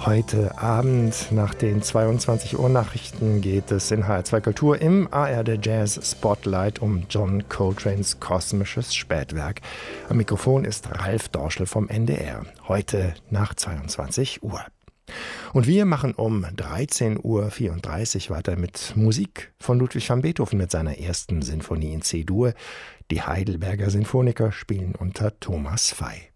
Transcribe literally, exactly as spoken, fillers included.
Heute Abend nach den zweiundzwanzig Uhr Nachrichten geht es in H R zwei Kultur im A R D Jazz Spotlight um John Coltranes kosmisches Spätwerk. Am Mikrofon ist Ralf Dorschel vom N D R. Heute nach zweiundzwanzig Uhr. Und wir machen um dreizehn Uhr vierunddreißig weiter mit Musik von Ludwig van Beethoven mit seiner ersten Sinfonie in C-Dur. Die Heidelberger Sinfoniker spielen unter Thomas Fey.